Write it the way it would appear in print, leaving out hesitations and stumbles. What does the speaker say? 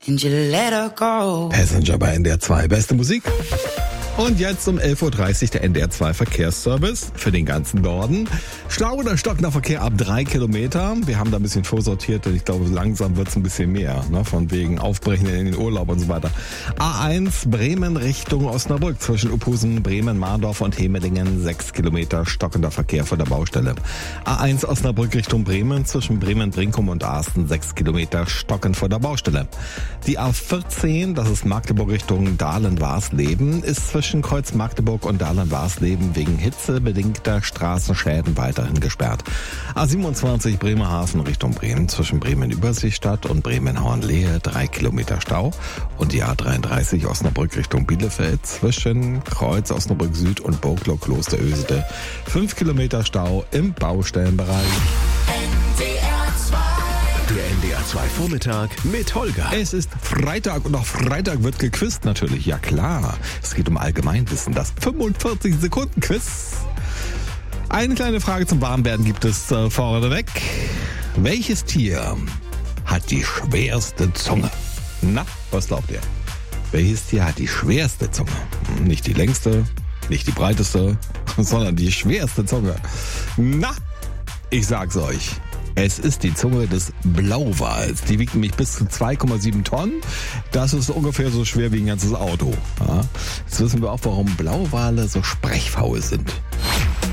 and you let her go. Passenger bei NDR 2. Beste Musik. Und jetzt um 11.30 Uhr der NDR 2 Verkehrsservice für den ganzen Norden. Stau oder stockender Verkehr ab 3 Kilometer. Wir haben da ein bisschen vorsortiert und ich glaube, langsam wird es ein bisschen mehr. Ne? Von wegen Aufbrechen in den Urlaub und so weiter. A1 Bremen Richtung Osnabrück. Zwischen Uphusen, Bremen, Mahndorf und Hemelingen 6 Kilometer stockender Verkehr vor der Baustelle. A1 Osnabrück Richtung Bremen. Zwischen Bremen, Brinkum und Asten 6 Kilometer stockend vor der Baustelle. Die A14, das ist Magdeburg Richtung Dahlen-Warsleben, ist zwischen Kreuz Magdeburg und Dahlen-Warsleben wegen hitzebedingter Straßenschäden weiterhin gesperrt. A27 Bremerhaven Richtung Bremen, zwischen Bremen-Überseestadt und Bremen-Hornlehe 3 Kilometer Stau. Und die A33 Osnabrück Richtung Bielefeld zwischen Kreuz Osnabrück Süd und Burgloch Klosterösede 5 Kilometer Stau im Baustellenbereich. Der NDR 2 Vormittag mit Holger. Es ist Freitag und auch Freitag wird gequizt natürlich. Ja klar, es geht um Allgemeinwissen. Das 45-Sekunden-Quiz. Eine kleine Frage zum Warmwerden gibt es vorneweg. Welches Tier hat die schwerste Zunge? Na, was glaubt ihr? Welches Tier hat die schwerste Zunge? Nicht die längste, nicht die breiteste, sondern die schwerste Zunge. Na, ich sag's euch. Es ist die Zunge des Blauwals. Die wiegt nämlich bis zu 2,7 Tonnen. Das ist ungefähr so schwer wie ein ganzes Auto. Ja. Jetzt wissen wir auch, warum Blauwale so sprechfaul sind.